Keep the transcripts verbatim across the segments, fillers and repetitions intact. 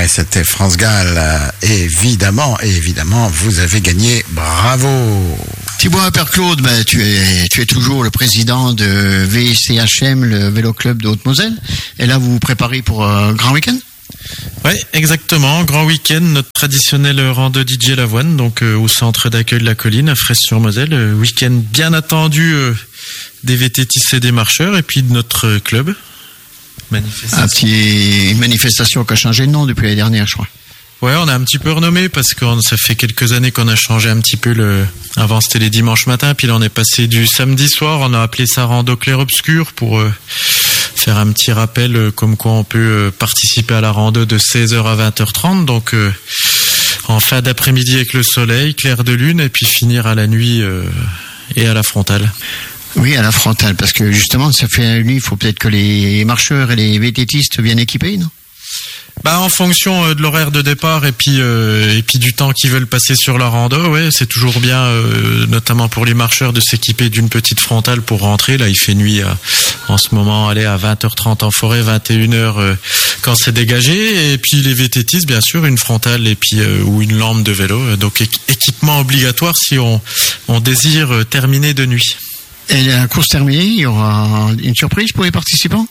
Ouais, c'était France Gall, euh, évidemment, et évidemment, vous avez gagné, bravo. Thibaut Appert-Claude, ben, tu es, tu es toujours le président de V C H M, le vélo club de Haute-Moselle, et là, vous vous préparez pour un grand week-end? Oui, exactement. Grand week-end, notre traditionnel rando D J Lavoine, donc euh, au centre d'accueil de la colline, à Fraisse-sur-Moselle. Euh, week-end bien attendu euh, des V T T et des marcheurs, et puis de notre club. Un petit, une manifestation qui a changé de nom depuis l'année dernière, je crois. Ouais, on a un petit peu renommé parce que ça fait quelques années qu'on a changé un petit peu le. Avant c'était les dimanches matins, puis là on est passé du samedi soir. On a appelé ça rando clair-obscur pour euh, faire un petit rappel euh, comme quoi on peut euh, participer à la rando de seize heures à vingt heures trente. Donc euh, en fin d'après-midi avec le soleil, clair de lune, et puis finir à la nuit euh, et à la frontale. Oui, à la frontale, parce que justement, ça fait une nuit, il faut peut-être que les marcheurs et les vététistes viennent équipés, non? Bah, en fonction de l'horaire de départ et puis euh, et puis du temps qu'ils veulent passer sur la rando, ouais, c'est toujours bien, euh, notamment pour les marcheurs, de s'équiper d'une petite frontale pour rentrer. Là, il fait nuit à, en ce moment, aller à vingt heures trente en forêt, vingt et une heures euh, quand c'est dégagé. Et puis les vététistes, bien sûr, une frontale et puis euh, ou une lampe de vélo. Donc équipement obligatoire si on on désire terminer de nuit. Et la course terminée, il y aura une surprise pour les participants?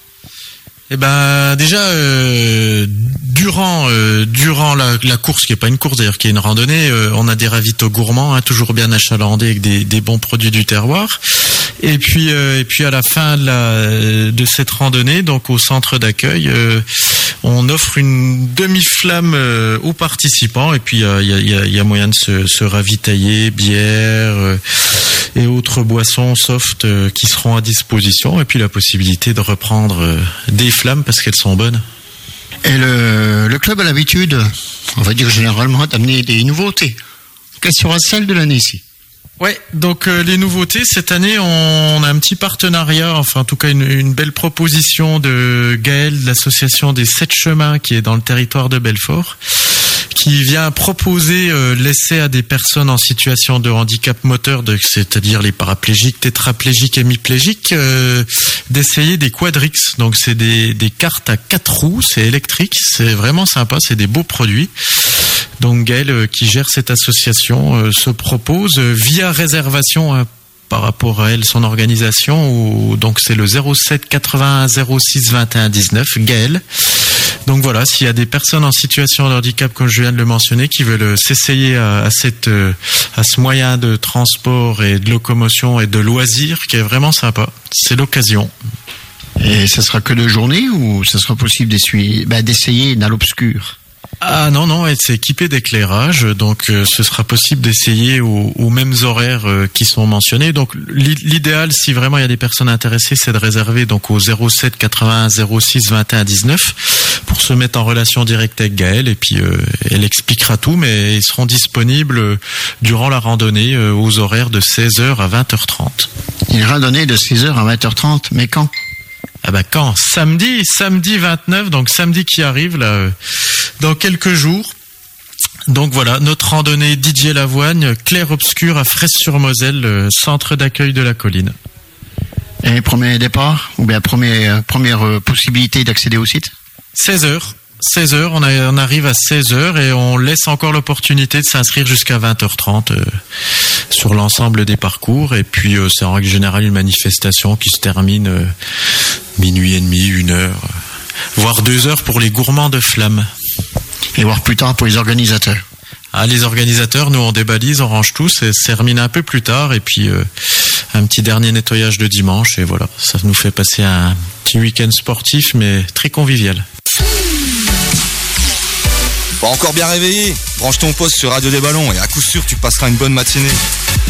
Eh ben déjà euh, durant euh, durant la, la course, qui est pas une course d'ailleurs, qui est une randonnée, euh, on a des ravitaux gourmands, hein, toujours bien achalandés avec des, des bons produits du terroir. Et puis euh, et puis à la fin de, la, de cette randonnée, donc au centre d'accueil, euh, on offre une demi-flamme euh, aux participants. Et puis il euh, y, a, y, a, y a moyen de se, se ravitailler, bière euh, et autres boissons soft euh, qui seront à disposition. Et puis la possibilité de reprendre euh, des flammes parce qu'elles sont bonnes. Et le, le club a l'habitude, on va dire généralement, d'amener des nouveautés. Quelle sera celle de l'année-ci? Ouais, donc euh, les nouveautés, cette année, on a un petit partenariat, enfin en tout cas une, une belle proposition de Gaël, de l'association des Sept Chemins, qui est dans le territoire de Belfort, qui vient proposer euh, l'essai à des personnes en situation de handicap moteur, de, c'est-à-dire les paraplégiques, tétraplégiques, hémiplégiques, euh, d'essayer des quadrix. Donc c'est des, des cartes à quatre roues, c'est électrique, c'est vraiment sympa, c'est des beaux produits. Donc Gaël, euh, qui gère cette association, euh, se propose euh, via réservation euh, par rapport à elle, son organisation, où, donc c'est le zéro sept quatre-vingt-un zéro six vingt et un dix-neuf, Gaël. Donc voilà, s'il y a des personnes en situation de handicap, comme je viens de le mentionner, qui veulent s'essayer à, à, cette, à ce moyen de transport et de locomotion et de loisirs, qui est vraiment sympa, c'est l'occasion. Et ça sera que de journée ou ça sera possible d'essayer, bah, d'essayer dans l'obscur? Ah non, non, c'est équipé d'éclairage, donc euh, ce sera possible d'essayer aux, aux mêmes horaires euh, qui sont mentionnés. Donc l'idéal, si vraiment il y a des personnes intéressées, c'est de réserver donc au zéro sept quatre-vingt-un zéro six vingt et un dix-neuf pour se mettre en relation directe avec Gaëlle, et puis euh, elle expliquera tout, mais ils seront disponibles euh, durant la randonnée euh, aux horaires de seize heures à vingt heures trente. Une randonnée de seize heures à vingt heures trente, mais quand? Ah bah quand? Samedi, samedi vingt-neuf, donc samedi qui arrive là, euh, dans quelques jours. Donc voilà, notre randonnée Didier Lavoine, clair-obscur à Fraisse-sur-Moselle, euh, centre d'accueil de la colline. Et premier départ, ou bien première, première euh, possibilité d'accéder au site? seize heures. seize heures, on, a, on arrive à seize heures et on laisse encore l'opportunité de s'inscrire jusqu'à vingt heures trente euh, sur l'ensemble des parcours. Et puis euh, c'est en règle générale une manifestation qui se termine euh, minuit et demi, une heure, euh, voire deux heures pour les gourmands de flammes. Et voire plus tard pour les organisateurs. Ah, les organisateurs, nous on débalise, on range tout, c'est terminé un peu plus tard, et puis euh, un petit dernier nettoyage de dimanche, et voilà, ça nous fait passer un petit week-end sportif mais très convivial. Pas encore bien réveillé? Branche ton poste sur Radio des Ballons et à coup sûr tu passeras une bonne matinée.